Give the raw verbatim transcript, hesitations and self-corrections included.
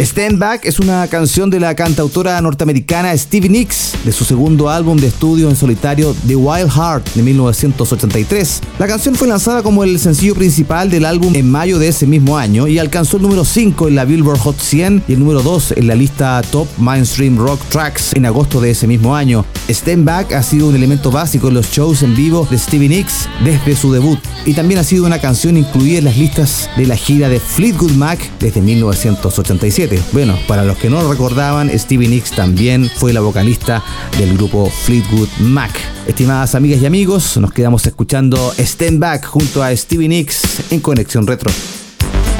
Stand Back es una canción de la cantautora norteamericana Stevie Nicks de su segundo álbum de estudio en solitario The Wild Heart de mil novecientos ochenta y tres. La canción fue lanzada como el sencillo principal del álbum en mayo de ese mismo año y alcanzó el número cinco en la Billboard Hot cien y el número dos en la lista Top Mainstream Rock Tracks en agosto de ese mismo año. Stand Back ha sido un elemento básico en los shows en vivo de Stevie Nicks desde su debut y también ha sido una canción incluida en las listas de la gira de Fleetwood Mac desde mil novecientos ochenta y siete. Bueno, para los que no lo recordaban, Stevie Nicks también fue la vocalista del grupo Fleetwood Mac. Estimadas amigas y amigos, nos quedamos escuchando Stand Back junto a Stevie Nicks en Conexión Retro.